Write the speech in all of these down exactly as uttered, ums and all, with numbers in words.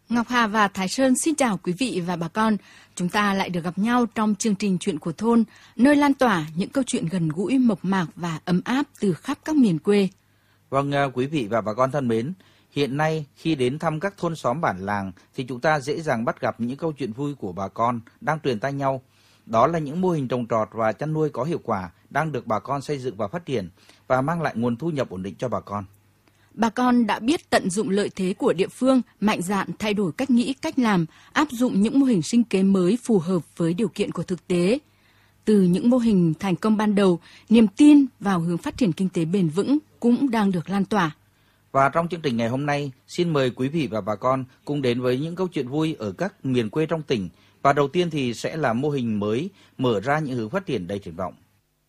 Ngọc Hà và Thái Sơn xin chào quý vị và bà con. Chúng ta lại được gặp nhau trong chương trình Chuyện của thôn, nơi lan tỏa những câu chuyện gần gũi, mộc mạc và ấm áp từ khắp các miền quê. Vâng, quý vị và bà con thân mến, hiện nay khi đến thăm các thôn xóm bản làng thì chúng ta dễ dàng bắt gặp những câu chuyện vui của bà con đang truyền tai nhau. Đó là những mô hình trồng trọt và chăn nuôi có hiệu quả đang được bà con xây dựng và phát triển và mang lại nguồn thu nhập ổn định cho bà con. Bà con đã biết tận dụng lợi thế của địa phương, mạnh dạn thay đổi cách nghĩ, cách làm, áp dụng những mô hình sinh kế mới phù hợp với điều kiện của thực tế. Từ những mô hình thành công ban đầu, niềm tin vào hướng phát triển kinh tế bền vững cũng đang được lan tỏa. Và trong chương trình ngày hôm nay, xin mời quý vị và bà con cùng đến với những câu chuyện vui ở các miền quê trong tỉnh. Và đầu tiên thì sẽ là mô hình mới mở ra những hướng phát triển đầy triển vọng.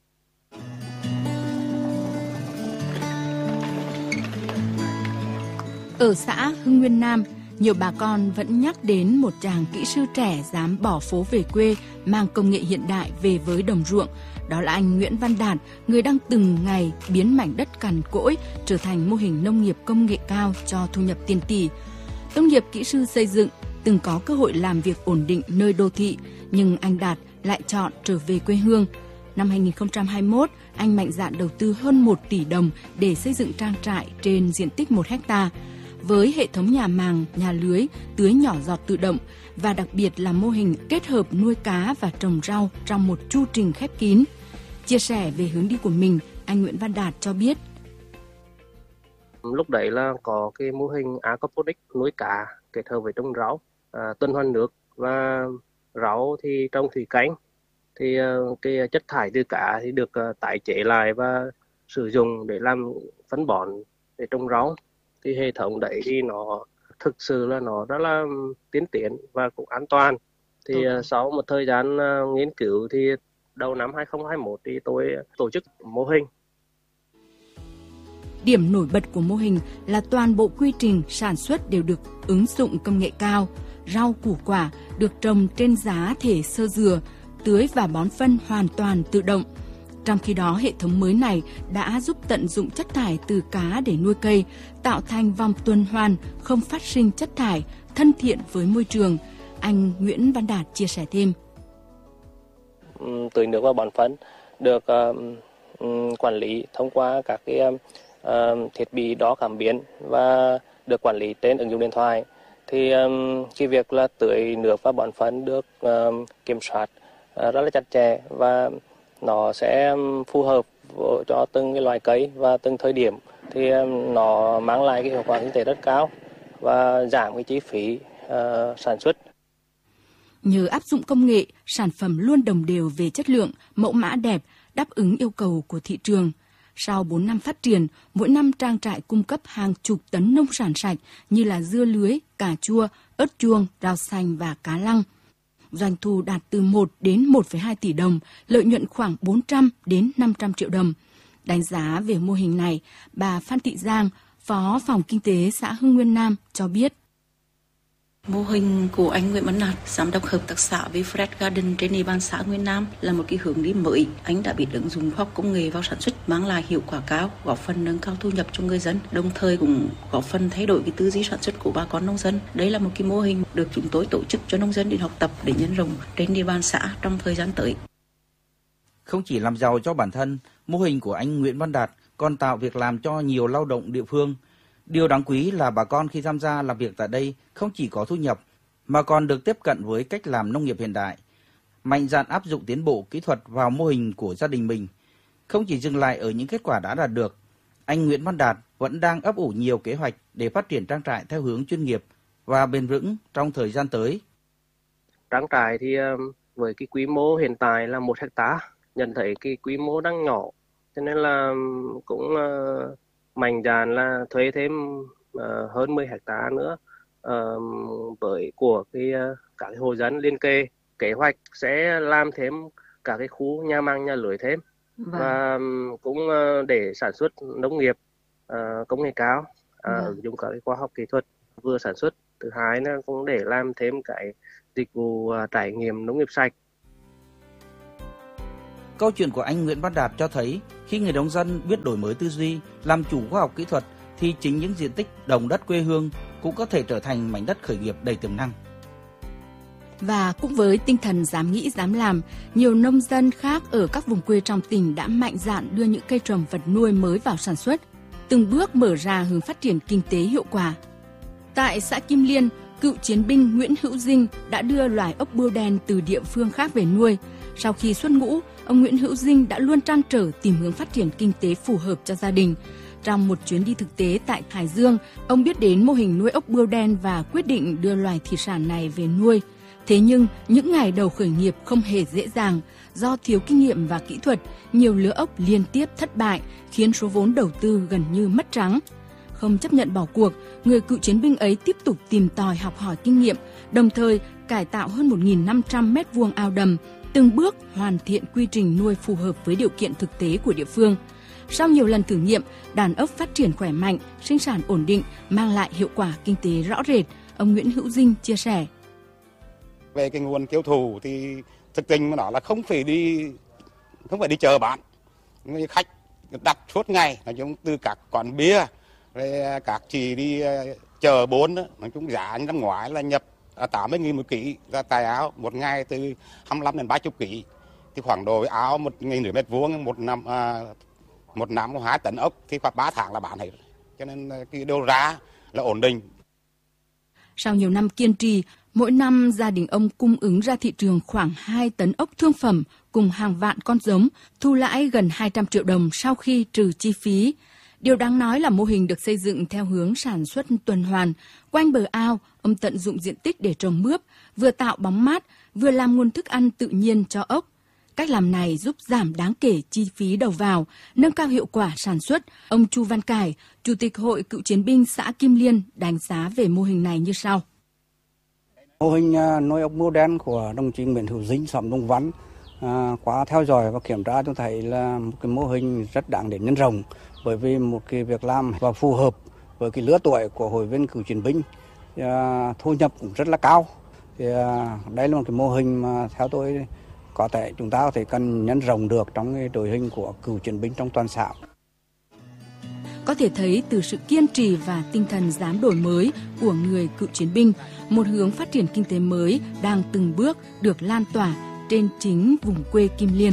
Ở xã Hưng Nguyên Nam, nhiều bà con vẫn nhắc đến một chàng kỹ sư trẻ dám bỏ phố về quê, mang công nghệ hiện đại về với đồng ruộng. Đó là anh Nguyễn Văn Đạt, người đang từng ngày biến mảnh đất cằn cỗi trở thành mô hình nông nghiệp công nghệ cao cho thu nhập tiền tỷ. Tốt nghiệp kỹ sư xây dựng, từng có cơ hội làm việc ổn định nơi đô thị, nhưng anh Đạt lại chọn trở về quê hương. Năm hai nghìn không trăm hai mươi mốt, anh mạnh dạn đầu tư hơn một tỷ đồng để xây dựng trang trại trên diện tích một hectare. Với hệ thống nhà màng, nhà lưới, tưới nhỏ giọt tự động và đặc biệt là mô hình kết hợp nuôi cá và trồng rau trong một chu trình khép kín. Chia sẻ về hướng đi của mình, anh Nguyễn Văn Đạt cho biết. Lúc đấy là có cái mô hình aquaponic nuôi cá kết hợp với trồng rau, à, tuần hoàn nước và rau thì trồng thủy canh. Thì cái chất thải từ cá thì được tái chế lại và sử dụng để làm phân bón để trồng rau. Thì hệ thống đấy thì nó thực sự là nó rất là tiến tiến và cũng an toàn. Thì okay. Sau một thời gian nghiên cứu thì đầu năm hai nghìn không trăm hai mươi mốt thì tôi tổ chức mô hình. Điểm nổi bật của mô hình là toàn bộ quy trình sản xuất đều được ứng dụng công nghệ cao. Rau củ quả được trồng trên giá thể sơ dừa, tưới và bón phân hoàn toàn tự động. Trong khi đó, hệ thống mới này đã giúp tận dụng chất thải từ cá để nuôi cây, tạo thành vòng tuần hoàn, không phát sinh chất thải, thân thiện với môi trường. Anh Nguyễn Văn Đạt chia sẻ thêm. Tưới nước và bón phân được uh, um, quản lý thông qua các cái uh, thiết bị đo cảm biến và được quản lý trên ứng dụng điện thoại. Thì um, cái việc là tưới nước và bón phân được um, kiểm soát uh, rất là chặt chẽ và nó sẽ phù hợp cho từng cái loại cây và từng thời điểm. Thì nó mang lại cái hiệu quả kinh tế rất cao và giảm cái chi phí uh, sản xuất. Nhờ áp dụng công nghệ, sản phẩm luôn đồng đều về chất lượng, mẫu mã đẹp, đáp ứng yêu cầu của thị trường. Sau bốn năm phát triển, mỗi năm trang trại cung cấp hàng chục tấn nông sản sạch như là dưa lưới, cà chua, ớt chuông, rau xanh và cá lăng. Doanh thu đạt từ một đến một phẩy hai tỷ đồng, lợi nhuận khoảng bốn trăm đến năm trăm triệu đồng. Đánh giá về mô hình này, bà Phan Thị Giang, Phó Phòng Kinh tế xã Hưng Nguyên Nam cho biết. Mô hình của anh Nguyễn Văn Đạt, giám đốc hợp tác xã Vfred Garden trên địa bàn xã Nguyên Nam là một cái hướng đi mới. Anh đã biết ứng dụng khoa học công nghệ vào sản xuất mang lại hiệu quả cao, góp phần nâng cao thu nhập cho người dân, đồng thời cũng góp phần thay đổi cái tư duy sản xuất của bà con nông dân. Đây là một cái mô hình được chúng tôi tổ chức cho nông dân đến học tập để nhân rộng trên địa bàn xã trong thời gian tới. Không chỉ làm giàu cho bản thân, mô hình của anh Nguyễn Văn Đạt còn tạo việc làm cho nhiều lao động địa phương. Điều đáng quý là bà con khi tham gia làm việc tại đây không chỉ có thu nhập, mà còn được tiếp cận với cách làm nông nghiệp hiện đại, mạnh dạn áp dụng tiến bộ kỹ thuật vào mô hình của gia đình mình. Không chỉ dừng lại ở những kết quả đã đạt được, anh Nguyễn Văn Đạt vẫn đang ấp ủ nhiều kế hoạch để phát triển trang trại theo hướng chuyên nghiệp và bền vững trong thời gian tới. Trang trại thì với cái quy mô hiện tại là một hectare, nhận thấy cái quy mô đang nhỏ, cho nên là cũng mạnh dạn là thuê thêm uh, hơn mười hectare nữa uh, với của cái uh, các cái hộ dân liên kề. Kế hoạch sẽ làm thêm các cái khu nhà màng nhà lưới thêm. Vâng. Và um, cũng uh, để sản xuất nông nghiệp uh, công nghệ cao, uh, vâng. ứng dụng các cái khoa học kỹ thuật vừa sản xuất. Thứ hai là cũng để làm thêm cái dịch vụ uh, trải nghiệm nông nghiệp sạch. Câu chuyện của anh Nguyễn Văn Đạt cho thấy khi người nông dân biết đổi mới tư duy, làm chủ khoa học kỹ thuật thì chính những diện tích đồng đất quê hương cũng có thể trở thành mảnh đất khởi nghiệp đầy tiềm năng. Và cũng với tinh thần dám nghĩ dám làm, nhiều nông dân khác ở các vùng quê trong tỉnh đã mạnh dạn đưa những cây trồng vật nuôi mới vào sản xuất, từng bước mở ra hướng phát triển kinh tế hiệu quả. Tại xã Kim Liên, cựu chiến binh Nguyễn Hữu Dinh đã đưa loài ốc bươu đen từ địa phương khác về nuôi. Sau khi xuất ngũ, ông Nguyễn Hữu Dinh đã luôn trăn trở tìm hướng phát triển kinh tế phù hợp cho gia đình. Trong một chuyến đi thực tế tại Hải Dương, ông biết đến mô hình nuôi ốc bươu đen và quyết định đưa loài thủy sản này về nuôi. Thế nhưng, những ngày đầu khởi nghiệp không hề dễ dàng. Do thiếu kinh nghiệm và kỹ thuật, nhiều lứa ốc liên tiếp thất bại, khiến số vốn đầu tư gần như mất trắng. Không chấp nhận bỏ cuộc, người cựu chiến binh ấy tiếp tục tìm tòi học hỏi kinh nghiệm, đồng thời cải tạo hơn một nghìn năm trăm mét vuông ao đầm, từng bước hoàn thiện quy trình nuôi phù hợp với điều kiện thực tế của địa phương. Sau nhiều lần thử nghiệm, đàn ốc phát triển khỏe mạnh, sinh sản ổn định, mang lại hiệu quả kinh tế rõ rệt, ông Nguyễn Hữu Dinh chia sẻ. Về cái nguồn tiêu thụ thì thực tình mà nói là không phải đi không phải đi chờ bán, khách đặt suốt ngày, nói chung từ các quán bia, rồi các chị đi chờ bốn, nói chung giá năm ngoái là nhập tám mươi nghìn một ký ra tài áo, một ngày từ hai mươi lăm đến ba mươi ký, thì khoảng độ áo một nghìn nửa mét vuông một năm à, một năm có hai tấn ốc thì khoảng ba tháng là bán hết, cho nên cái đầu ra là ổn định. Sau nhiều năm kiên trì, mỗi năm gia đình ông cung ứng ra thị trường khoảng hai tấn ốc thương phẩm cùng hàng vạn con giống, thu lãi gần hai trăm triệu đồng sau khi trừ chi phí. Điều đáng nói là mô hình được xây dựng theo hướng sản xuất tuần hoàn. Quanh bờ ao, ông tận dụng diện tích để trồng mướp, vừa tạo bóng mát, vừa làm nguồn thức ăn tự nhiên cho ốc. Cách làm này giúp giảm đáng kể chi phí đầu vào, nâng cao hiệu quả sản xuất. Ông Chu Văn Cải, Chủ tịch Hội Cựu chiến binh xã Kim Liên đánh giá về mô hình này như sau. Mô hình nuôi ốc bươu đen của đồng chí Nguyễn Hữu Dinh, xóm Đông Văn, à, qua theo dõi và kiểm tra tôi thấy là một cái mô hình rất đáng để nhân rộng, bởi vì một cái việc làm và phù hợp với cái lứa tuổi của hội viên cựu chiến binh, à, thu nhập cũng rất là cao. Thì, à, đây là một cái mô hình mà theo tôi có thể chúng ta có thể cần nhân rộng được trong cái đội hình của cựu chiến binh trong toàn xã. Có thể thấy từ sự kiên trì và tinh thần dám đổi mới của người cựu chiến binh, một hướng phát triển kinh tế mới đang từng bước được lan tỏa trên chính vùng quê Kim Liên.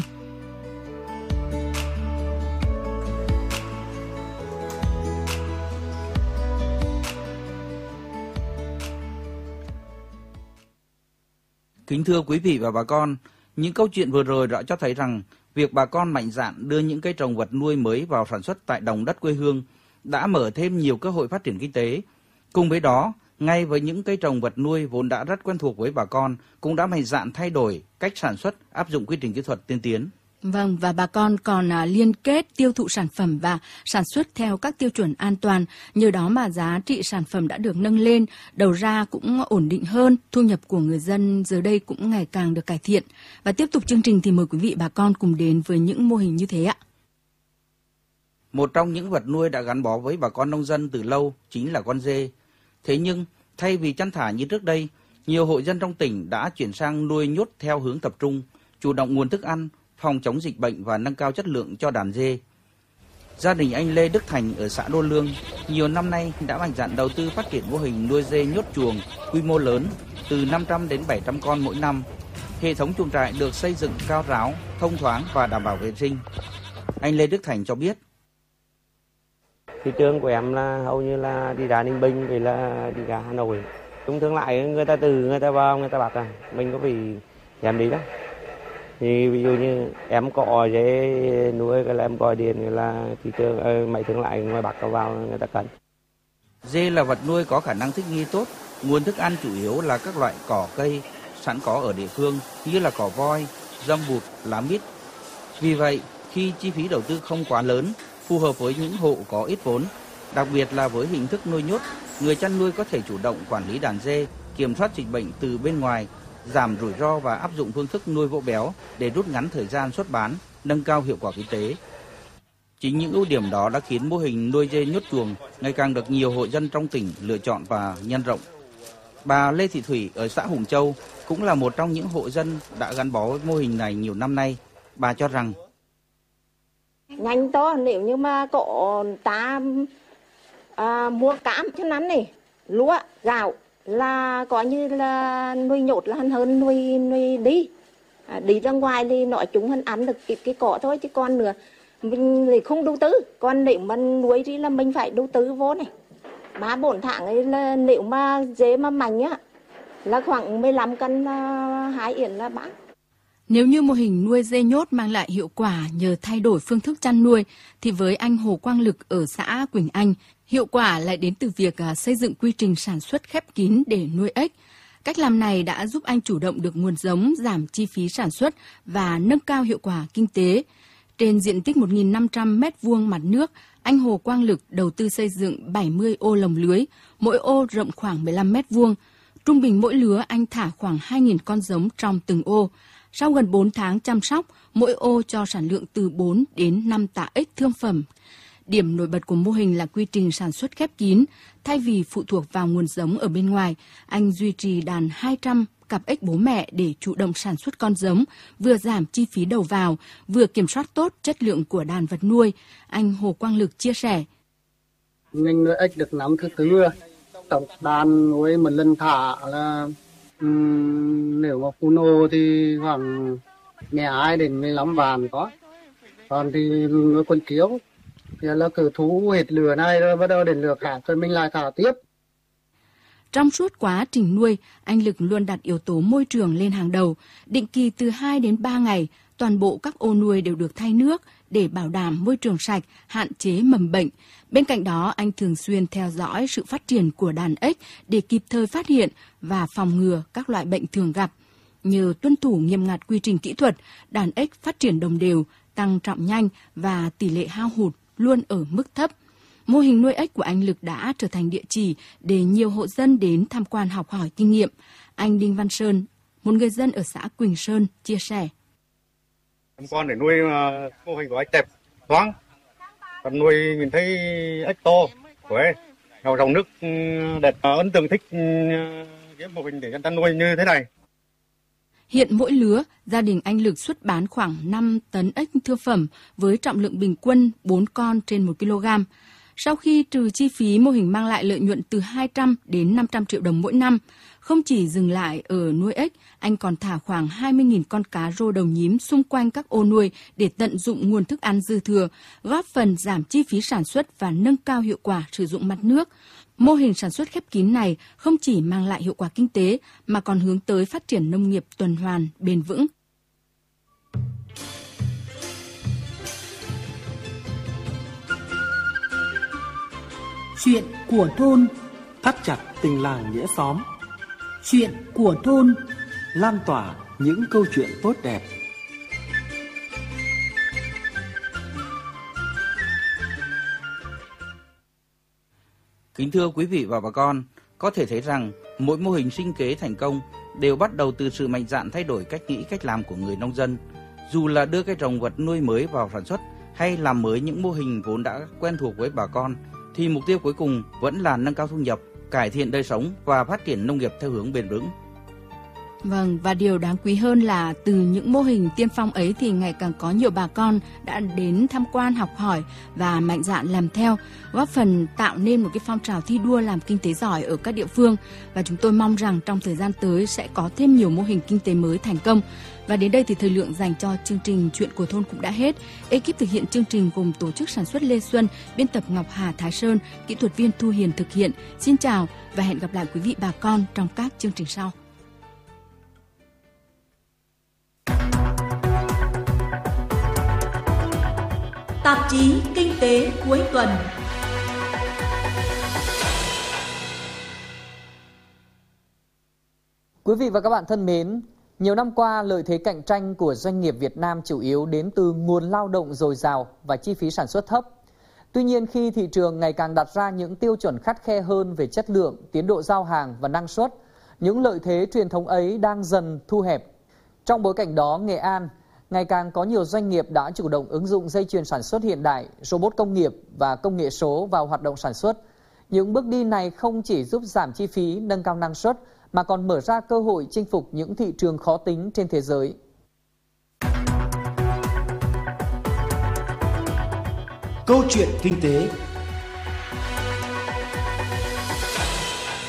Kính thưa quý vị và bà con, những câu chuyện vừa rồi đã cho thấy rằng việc bà con mạnh dạn đưa những cây trồng vật nuôi mới vào sản xuất tại đồng đất quê hương đã mở thêm nhiều cơ hội phát triển kinh tế. Cùng với đó, ngay với những cây trồng vật nuôi vốn đã rất quen thuộc với bà con, cũng đã mạnh dạn thay đổi cách sản xuất, áp dụng quy trình kỹ thuật tiên tiến. Vâng, và bà con còn à, liên kết tiêu thụ sản phẩm và sản xuất theo các tiêu chuẩn an toàn. Nhờ đó mà giá trị sản phẩm đã được nâng lên, đầu ra cũng ổn định hơn, thu nhập của người dân giờ đây cũng ngày càng được cải thiện. Và tiếp tục chương trình thì mời quý vị bà con cùng đến với những mô hình như thế ạ. Một trong những vật nuôi đã gắn bó với bà con nông dân từ lâu chính là con dê. Thế nhưng, thay vì chăn thả như trước đây, nhiều hộ dân trong tỉnh đã chuyển sang nuôi nhốt theo hướng tập trung, chủ động nguồn thức ăn, phòng chống dịch bệnh và nâng cao chất lượng cho đàn dê. Gia đình anh Lê Đức Thành ở xã Đô Lương nhiều năm nay đã mạnh dạn đầu tư phát triển mô hình nuôi dê nhốt chuồng quy mô lớn từ năm trăm đến bảy trăm con mỗi năm. Hệ thống chuồng trại được xây dựng cao ráo, thông thoáng và đảm bảo vệ sinh. Anh Lê Đức Thành cho biết. Thị trường của em là hầu như là đi ra Ninh Bình vì là đi ra Hà Nội. Chúng thường lại người ta từ người ta vào người ta bắt à, mình có vì dám đi đó. Thì ví dụ như em có giấy nuôi cái là em gọi điện là thị trường ờ, mấy thương lại ngoài Bắc vào người ta cần. Dê là vật nuôi có khả năng thích nghi tốt, nguồn thức ăn chủ yếu là các loại cỏ cây sẵn có ở địa phương như là cỏ voi, dâm bụt, lá mít. Vì vậy, khi chi phí đầu tư không quá lớn, phù hợp với những hộ có ít vốn, đặc biệt là với hình thức nuôi nhốt, người chăn nuôi có thể chủ động quản lý đàn dê, kiểm soát dịch bệnh từ bên ngoài, giảm rủi ro và áp dụng phương thức nuôi vỗ béo để rút ngắn thời gian xuất bán, nâng cao hiệu quả kinh tế. Chính những ưu điểm đó đã khiến mô hình nuôi dê nhốt chuồng ngày càng được nhiều hộ dân trong tỉnh lựa chọn và nhân rộng. Bà Lê Thị Thủy ở xã Hùng Châu cũng là một trong những hộ dân đã gắn bó với mô hình này nhiều năm nay. Bà cho rằng nhanh to, nếu như mà cậu ta à, mua cám cho nắn này lúa, gạo là coi như là nuôi nhốt là hơn nuôi nuôi đi. À, đi ra ngoài thì nói chúng hắn ăn được cái, cái cỏ thôi, chứ còn nữa mình thì không đầu tư. Còn nếu mà nuôi thì là mình phải đầu tư vô này. Ba bốn tháng ấy là nếu mà dế mà mạnh á là khoảng mười lăm cân uh, hai yển là bán. Nếu như mô hình nuôi dê nhốt mang lại hiệu quả nhờ thay đổi phương thức chăn nuôi, thì với anh Hồ Quang Lực ở xã Quỳnh Anh, hiệu quả lại đến từ việc xây dựng quy trình sản xuất khép kín để nuôi ếch. Cách làm này đã giúp anh chủ động được nguồn giống, giảm chi phí sản xuất và nâng cao hiệu quả kinh tế. Trên diện tích một nghìn năm trăm mét vuông mặt nước, anh Hồ Quang Lực đầu tư xây dựng bảy mươi ô lồng lưới, mỗi ô rộng khoảng mười lăm mét vuông. Trung bình mỗi lứa anh thả khoảng hai nghìn con giống trong từng ô. Sau gần bốn tháng chăm sóc, mỗi ô cho sản lượng từ bốn đến năm tạ ếch thương phẩm. Điểm nổi bật của mô hình là quy trình sản xuất khép kín. Thay vì phụ thuộc vào nguồn giống ở bên ngoài, anh duy trì đàn hai trăm cặp ếch bố mẹ để chủ động sản xuất con giống, vừa giảm chi phí đầu vào, vừa kiểm soát tốt chất lượng của đàn vật nuôi. Anh Hồ Quang Lực chia sẻ. Mình nuôi ếch được năm thứ tư rồi. Tổng đàn nuôi một lần thả là um, nếu mà phun ô thì khoảng mười hai đến mười lăm vạn có. Còn thì nuôi con kiếu thì là cứ thú hết lửa này rồi bắt đầu đến lửa khác rồi mình lại thả tiếp. Trong suốt quá trình nuôi, anh Lực luôn đặt yếu tố môi trường lên hàng đầu. Định kỳ từ hai đến ba ngày, toàn bộ các ô nuôi đều được thay nước để bảo đảm môi trường sạch, hạn chế mầm bệnh. Bên cạnh đó, anh thường xuyên theo dõi sự phát triển của đàn ếch để kịp thời phát hiện và phòng ngừa các loại bệnh thường gặp. Nhờ tuân thủ nghiêm ngặt quy trình kỹ thuật, đàn ếch phát triển đồng đều, tăng trọng nhanh và tỷ lệ hao hụt luôn ở mức thấp. Mô hình nuôi ếch của anh Lực đã trở thành địa chỉ để nhiều hộ dân đến tham quan học hỏi kinh nghiệm. Anh Đinh Văn Sơn, một người dân ở xã Quỳnh Sơn, chia sẻ. Tham quan để nuôi mô hình của ếch đẹp, thoáng. Còn nuôi mình thấy ếch to, khỏe, ngầu dòng nước đẹp, ấn tượng thích cái mô hình để nhân dân nuôi như thế này. Hiện mỗi lứa, gia đình anh Lực xuất bán khoảng năm tấn ếch thương phẩm với trọng lượng bình quân bốn con trên một ki lô gam. Sau khi trừ chi phí, mô hình mang lại lợi nhuận từ hai trăm đến năm trăm triệu đồng mỗi năm. Không chỉ dừng lại ở nuôi ếch, anh còn thả khoảng hai mươi nghìn con cá rô đầu nhím xung quanh các ô nuôi để tận dụng nguồn thức ăn dư thừa, góp phần giảm chi phí sản xuất và nâng cao hiệu quả sử dụng mặt nước. Mô hình sản xuất khép kín này không chỉ mang lại hiệu quả kinh tế mà còn hướng tới phát triển nông nghiệp tuần hoàn, bền vững. Chuyện của thôn. Thắt chặt tình làng nghĩa xóm. Chuyện của thôn. Lan tỏa những câu chuyện tốt đẹp. Kính thưa quý vị và bà con, có thể thấy rằng mỗi mô hình sinh kế thành công đều bắt đầu từ sự mạnh dạn thay đổi cách nghĩ, cách làm của người nông dân. Dù là đưa cây trồng vật nuôi mới vào sản xuất hay làm mới những mô hình vốn đã quen thuộc với bà con, thì mục tiêu cuối cùng vẫn là nâng cao thu nhập, cải thiện đời sống và phát triển nông nghiệp theo hướng bền vững. Vâng, và điều đáng quý hơn là từ những mô hình tiên phong ấy thì ngày càng có nhiều bà con đã đến tham quan, học hỏi và mạnh dạn làm theo, góp phần tạo nên một cái phong trào thi đua làm kinh tế giỏi ở các địa phương. Và chúng tôi mong rằng trong thời gian tới sẽ có thêm nhiều mô hình kinh tế mới thành công. Và đến đây thì thời lượng dành cho chương trình Chuyện của thôn cũng đã hết. Ekip thực hiện chương trình gồm tổ chức sản xuất Lê Xuân, biên tập Ngọc Hà, Thái Sơn, kỹ thuật viên Thu Hiền thực hiện. Xin chào và hẹn gặp lại quý vị bà con trong các chương trình sau. Tạp chí Kinh tế cuối tuần. Quý vị và các bạn thân mến, nhiều năm qua, lợi thế cạnh tranh của doanh nghiệp Việt Nam chủ yếu đến từ nguồn lao động dồi dào và chi phí sản xuất thấp. Tuy nhiên, khi thị trường ngày càng đặt ra những tiêu chuẩn khắt khe hơn về chất lượng, tiến độ giao hàng và năng suất, những lợi thế truyền thống ấy đang dần thu hẹp. Trong bối cảnh đó, Nghệ An ngày càng có nhiều doanh nghiệp đã chủ động ứng dụng dây chuyền sản xuất hiện đại, robot công nghiệp và công nghệ số vào hoạt động sản xuất. Những bước đi này không chỉ giúp giảm chi phí, nâng cao năng suất, mà còn mở ra cơ hội chinh phục những thị trường khó tính trên thế giới. Câu chuyện kinh tế.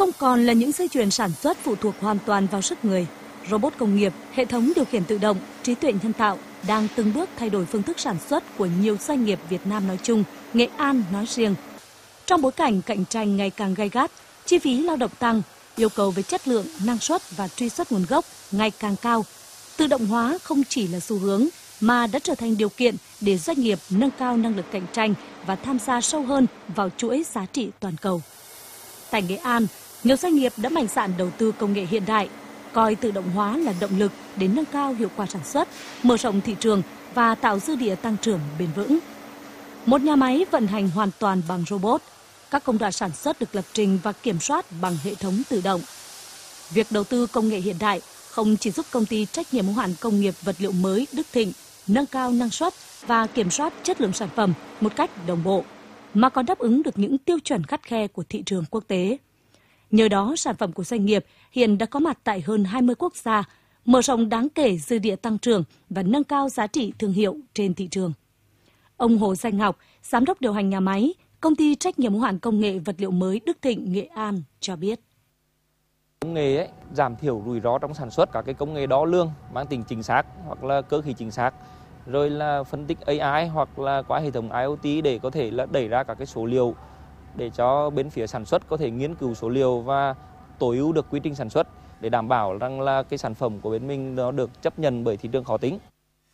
Không còn là những dây chuyền sản xuất phụ thuộc hoàn toàn vào sức người. Robot công nghiệp, hệ thống điều khiển tự động, trí tuệ nhân tạo đang từng bước thay đổi phương thức sản xuất của nhiều doanh nghiệp Việt Nam nói chung, Nghệ An nói riêng. Trong bối cảnh cạnh tranh ngày càng gay gắt, chi phí lao động tăng, yêu cầu về chất lượng, năng suất và truy xuất nguồn gốc ngày càng cao, tự động hóa không chỉ là xu hướng mà đã trở thành điều kiện để doanh nghiệp nâng cao năng lực cạnh tranh và tham gia sâu hơn vào chuỗi giá trị toàn cầu. Tại Nghệ An, nhiều doanh nghiệp đã mạnh dạn đầu tư công nghệ hiện đại, coi tự động hóa là động lực để nâng cao hiệu quả sản xuất, mở rộng thị trường và tạo dư địa tăng trưởng bền vững. Một nhà máy vận hành hoàn toàn bằng robot, các công đoạn sản xuất được lập trình và kiểm soát bằng hệ thống tự động. Việc đầu tư công nghệ hiện đại không chỉ giúp công ty trách nhiệm hữu hạn công nghiệp vật liệu mới Đức Thịnh nâng cao năng suất và kiểm soát chất lượng sản phẩm một cách đồng bộ, mà còn đáp ứng được những tiêu chuẩn khắt khe của thị trường quốc tế. Nhờ đó, sản phẩm của doanh nghiệp hiện đã có mặt tại hơn hai mươi quốc gia, mở rộng đáng kể dư địa tăng trưởng và nâng cao giá trị thương hiệu trên thị trường. Ông Hồ Danh Ngọc, giám đốc điều hành nhà máy, công ty trách nhiệm hữu hạn công nghệ vật liệu mới Đức Thịnh Nghệ An cho biết. Công nghệ ấy, giảm thiểu rủi ro trong sản xuất, các cái công nghệ đo lường mang tính chính xác hoặc là cơ khí chính xác, rồi là phân tích a i hoặc là qua hệ thống i o t để có thể là đẩy ra các cái số liệu để cho bên phía sản xuất có thể nghiên cứu số liệu và tối ưu được quy trình sản xuất để đảm bảo rằng là cái sản phẩm của bên mình nó được chấp nhận bởi thị trường khó tính.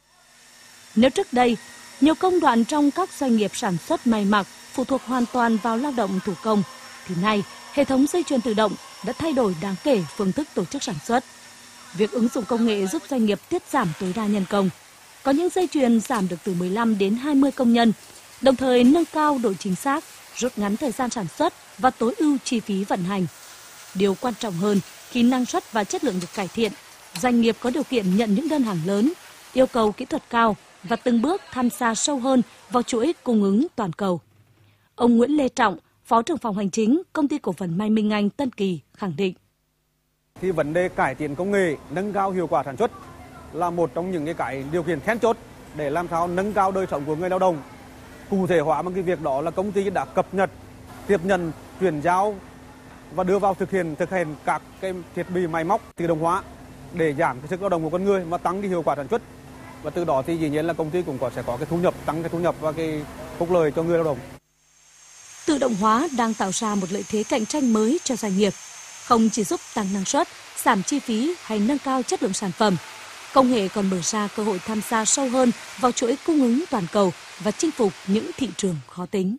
Nếu trước đây, nhiều công đoạn trong các doanh nghiệp sản xuất may mặc phụ thuộc hoàn toàn vào lao động thủ công, thì nay hệ thống dây chuyền tự động đã thay đổi đáng kể phương thức tổ chức sản xuất. Việc ứng dụng công nghệ giúp doanh nghiệp tiết giảm tối đa nhân công. Có những dây chuyền giảm được từ mười lăm đến hai mươi công nhân, đồng thời nâng cao độ chính xác, rút ngắn thời gian sản xuất và tối ưu chi phí vận hành. Điều quan trọng hơn, khi năng suất và chất lượng được cải thiện, doanh nghiệp có điều kiện nhận những đơn hàng lớn, yêu cầu kỹ thuật cao và từng bước tham gia sâu hơn vào chuỗi cung ứng toàn cầu. Ông Nguyễn Lê Trọng, Phó trưởng phòng hành chính, Công ty cổ phần May Minh Anh Tân Kỳ khẳng định. Thì vấn đề cải thiện công nghệ, nâng cao hiệu quả sản xuất là một trong những cái, cái điều kiện then chốt để làm sao nâng cao đời sống của người lao động. Cụ thể hóa bằng cái việc đó là công ty đã cập nhật, tiếp nhận, chuyển giao và đưa vào thực hiện thực hiện các cái thiết bị máy móc tự động hóa để giảm cái sức lao động của con người và tăng cái hiệu quả sản xuất. Và từ đó thì dĩ nhiên là công ty cũng có sẽ có cái thu nhập, tăng cái thu nhập và cái phúc lợi cho người lao động. Tự động hóa đang tạo ra một lợi thế cạnh tranh mới cho doanh nghiệp, không chỉ giúp tăng năng suất, giảm chi phí hay nâng cao chất lượng sản phẩm. Công nghệ còn mở ra cơ hội tham gia sâu hơn vào chuỗi cung ứng toàn cầu và chinh phục những thị trường khó tính.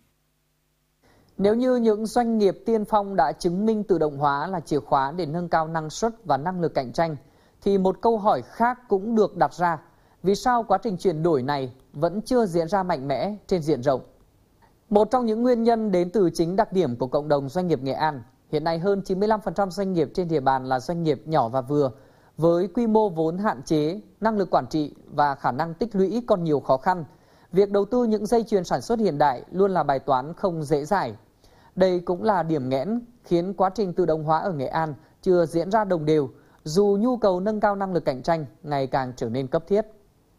Nếu như những doanh nghiệp tiên phong đã chứng minh tự động hóa là chìa khóa để nâng cao năng suất và năng lực cạnh tranh, thì một câu hỏi khác cũng được đặt ra. Vì sao quá trình chuyển đổi này vẫn chưa diễn ra mạnh mẽ trên diện rộng? Một trong những nguyên nhân đến từ chính đặc điểm của cộng đồng doanh nghiệp Nghệ An. Hiện nay hơn chín mươi lăm phần trăm doanh nghiệp trên địa bàn là doanh nghiệp nhỏ và vừa, với quy mô vốn hạn chế, năng lực quản trị và khả năng tích lũy còn nhiều khó khăn. Việc đầu tư những dây chuyền sản xuất hiện đại luôn là bài toán không dễ dãi. Đây cũng là điểm nghẽn khiến quá trình tự động hóa ở Nghệ An chưa diễn ra đồng đều, dù nhu cầu nâng cao năng lực cạnh tranh ngày càng trở nên cấp thiết.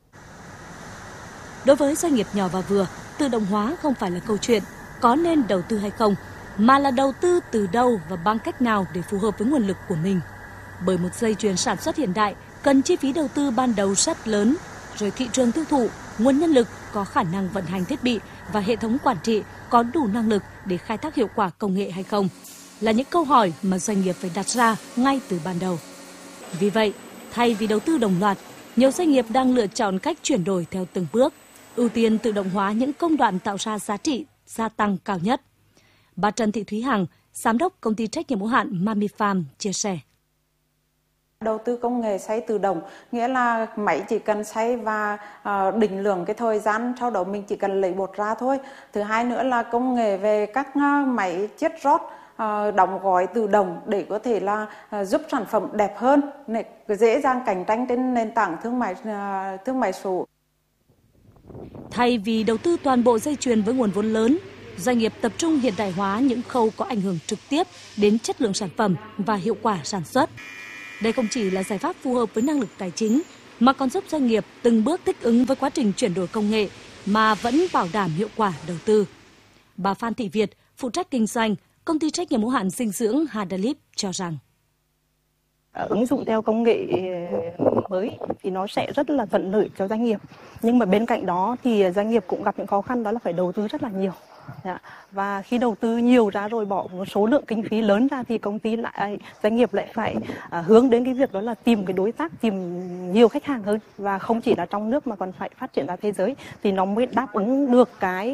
Đối với doanh nghiệp nhỏ và vừa, tự động hóa không phải là câu chuyện có nên đầu tư hay không, mà là đầu tư từ đâu và bằng cách nào để phù hợp với nguồn lực của mình. Bởi một dây chuyền sản xuất hiện đại cần chi phí đầu tư ban đầu rất lớn, rồi thị trường tiêu thụ, nguồn nhân lực có khả năng vận hành thiết bị và hệ thống quản trị có đủ năng lực để khai thác hiệu quả công nghệ hay không, là những câu hỏi mà doanh nghiệp phải đặt ra ngay từ ban đầu. Vì vậy, thay vì đầu tư đồng loạt, nhiều doanh nghiệp đang lựa chọn cách chuyển đổi theo từng bước, ưu tiên tự động hóa những công đoạn tạo ra giá trị gia tăng cao nhất. Bà Trần Thị Thúy Hằng, Giám đốc Công ty trách nhiệm hữu hạn Mami Farm chia sẻ. Đầu tư công nghệ xay tự động, nghĩa là máy chỉ cần xay và uh, định lượng cái thời gian, sau đó mình chỉ cần lấy bột ra thôi. Thứ hai nữa là công nghệ về các uh, máy chiết rót, uh, đóng gói tự động để có thể là uh, giúp sản phẩm đẹp hơn, này, dễ dàng cạnh tranh trên nền tảng thương mại uh, thương mại số. Thay vì đầu tư toàn bộ dây chuyền với nguồn vốn lớn, doanh nghiệp tập trung hiện đại hóa những khâu có ảnh hưởng trực tiếp đến chất lượng sản phẩm và hiệu quả sản xuất. Đây không chỉ là giải pháp phù hợp với năng lực tài chính, mà còn giúp doanh nghiệp từng bước thích ứng với quá trình chuyển đổi công nghệ mà vẫn bảo đảm hiệu quả đầu tư. Bà Phan Thị Việt, phụ trách kinh doanh, Công ty trách nhiệm hữu hạn dinh dưỡng Hadalip cho rằng ứng dụng theo công nghệ mới thì nó sẽ rất là thuận lợi cho doanh nghiệp. Nhưng mà bên cạnh đó thì doanh nghiệp cũng gặp những khó khăn, đó là phải đầu tư rất là nhiều. Và khi đầu tư nhiều ra rồi bỏ một số lượng kinh phí lớn ra thì công ty lại doanh nghiệp lại phải hướng đến cái việc đó là tìm cái đối tác, tìm nhiều khách hàng hơn, và không chỉ là trong nước mà còn phải phát triển ra thế giới thì nó mới đáp ứng được cái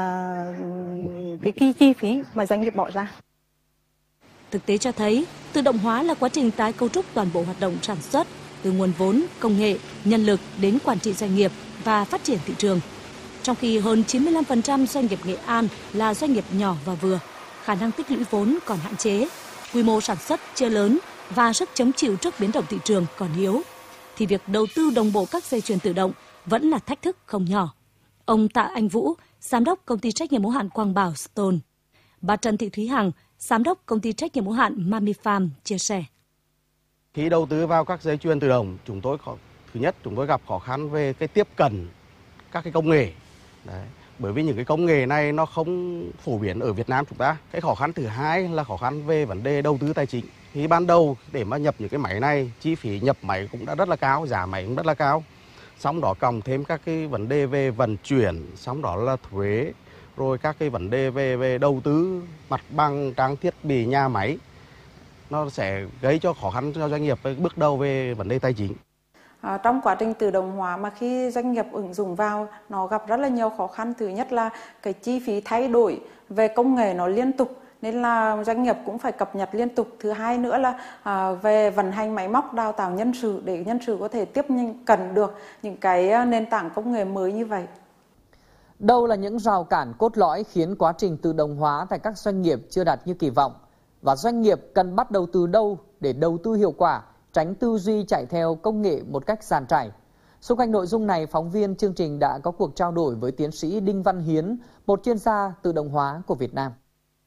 cái chi phí mà doanh nghiệp bỏ ra. Thực tế cho thấy, tự động hóa là quá trình tái cấu trúc toàn bộ hoạt động sản xuất, từ nguồn vốn, công nghệ, nhân lực đến quản trị doanh nghiệp và phát triển thị trường. Trong khi hơn chín mươi lăm phần trăm doanh nghiệp Nghệ An là doanh nghiệp nhỏ và vừa, khả năng tích lũy vốn còn hạn chế, quy mô sản xuất chưa lớn và sức chống chịu trước biến động thị trường còn yếu, thì việc đầu tư đồng bộ các dây chuyền tự động vẫn là thách thức không nhỏ. Ông Tạ Anh Vũ, Giám đốc Công ty trách nhiệm hữu hạn Quang Bảo Stone. Bà Trần Thị Thúy Hằng, Giám đốc Công ty trách nhiệm hữu hạn Mami Farm chia sẻ. Khi đầu tư vào các dây chuyền tự động, chúng tôi khó, thứ nhất chúng tôi gặp khó khăn về cái tiếp cận các cái công nghệ. Đấy. Bởi vì những cái công nghệ này nó không phổ biến ở Việt Nam chúng ta. Cái khó khăn thứ hai là khó khăn về vấn đề đầu tư tài chính. Thì ban đầu để mà nhập những cái máy này, chi phí nhập máy cũng đã rất là cao, giá máy cũng rất là cao. Xong đó cộng thêm các cái vấn đề về vận chuyển, xong đó là thuế, rồi các cái vấn đề về về đầu tư mặt bằng, trang thiết bị, nhà máy, nó sẽ gây cho khó khăn cho doanh nghiệp bước đầu về vấn đề tài chính. À, trong quá trình tự động hóa mà khi doanh nghiệp ứng dụng vào, nó gặp rất là nhiều khó khăn. Thứ nhất là cái chi phí thay đổi về công nghệ nó liên tục, nên là doanh nghiệp cũng phải cập nhật liên tục. Thứ hai nữa là à, về vận hành máy móc, đào tạo nhân sự để nhân sự có thể tiếp cận được những cái nền tảng công nghệ mới như vậy. Đâu là những rào cản cốt lõi khiến quá trình tự động hóa tại các doanh nghiệp chưa đạt như kỳ vọng? Và doanh nghiệp cần bắt đầu từ đâu để đầu tư hiệu quả, tránh tư duy chạy theo công nghệ một cách dàn trải? Xung quanh nội dung này, phóng viên chương trình đã có cuộc trao đổi với tiến sĩ Đinh Văn Hiến, một chuyên gia tự động hóa của Việt Nam.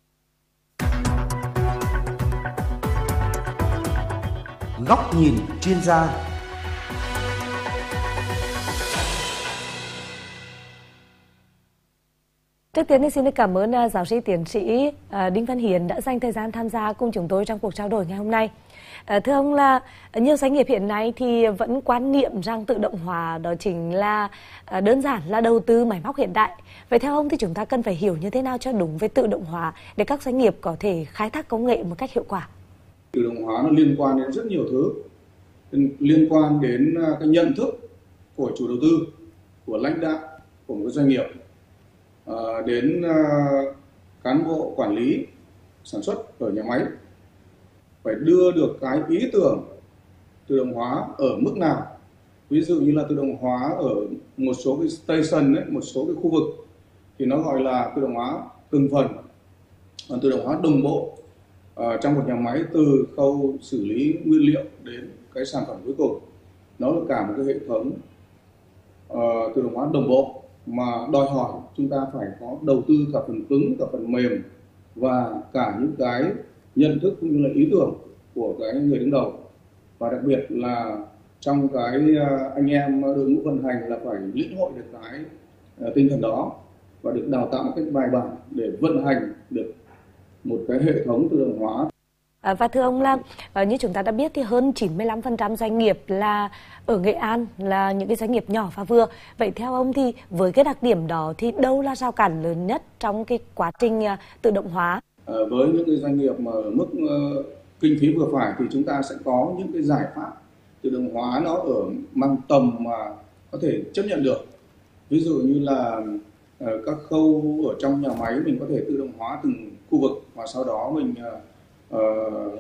Góc nhìn chuyên gia. Trước tiên thì xin cảm ơn giáo sư tiến sĩ Đinh Văn Hiến đã dành thời gian tham gia cùng chúng tôi trong cuộc trao đổi ngày hôm nay. Thưa ông, là nhiều doanh nghiệp hiện nay thì vẫn quan niệm rằng tự động hóa đó chính là đơn giản là đầu tư máy móc hiện đại. Vậy theo ông thì chúng ta cần phải hiểu như thế nào cho đúng với tự động hóa để các doanh nghiệp có thể khai thác công nghệ một cách hiệu quả? Tự động hóa nó liên quan đến rất nhiều thứ, liên quan đến cái nhận thức của chủ đầu tư, của lãnh đạo của một doanh nghiệp, đến cán bộ quản lý sản xuất ở nhà máy, phải đưa được cái ý tưởng tự động hóa ở mức nào. Ví dụ như là tự động hóa ở một số cái station ấy, một số cái khu vực thì nó gọi là tự động hóa từng phần, còn tự động hóa đồng bộ uh, trong một nhà máy từ khâu xử lý nguyên liệu đến cái sản phẩm cuối cùng. Nó là cả một cái hệ thống uh, tự động hóa đồng bộ mà đòi hỏi chúng ta phải có đầu tư cả phần cứng, cả phần mềm và cả những cái nhận thức cũng như là ý tưởng của cái người đứng đầu. Và đặc biệt là trong cái anh em đội ngũ vận hành là phải lĩnh hội được cái uh, tinh thần đó và được đào tạo một cách bài bản để vận hành được một cái hệ thống tự động hóa. À, và thưa ông, là như chúng ta đã biết thì hơn chín mươi lăm phần trăm doanh nghiệp là ở Nghệ An là những cái doanh nghiệp nhỏ và vừa. Vậy theo ông thì với cái đặc điểm đó thì đâu là rào cản lớn nhất trong cái quá trình uh, tự động hóa? À, với những cái doanh nghiệp mà ở mức uh, kinh phí vừa phải thì chúng ta sẽ có những cái giải pháp tự động hóa nó ở mang tầm mà có thể chấp nhận được. Ví dụ như là uh, các khâu ở trong nhà máy mình có thể tự động hóa từng khu vực và sau đó mình uh, uh,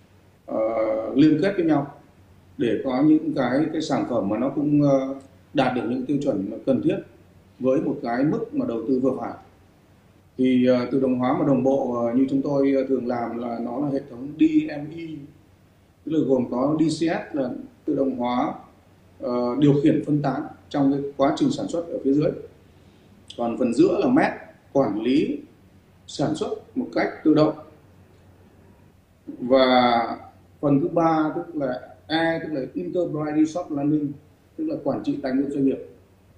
uh, liên kết với nhau để có những cái cái sản phẩm mà nó cũng uh, đạt được những tiêu chuẩn cần thiết với một cái mức mà đầu tư vừa phải. Thì uh, tự động hóa mà đồng bộ uh, như chúng tôi uh, thường làm là nó là hệ thống D M E, tức là gồm có D C S là tự động hóa uh, điều khiển phân tán trong cái quá trình sản xuất ở phía dưới. Còn phần giữa là M E T, quản lý sản xuất một cách tự động. Và phần thứ ba tức là E, tức là Enterprise Resource Planning, tức là quản trị tài nguyên doanh nghiệp.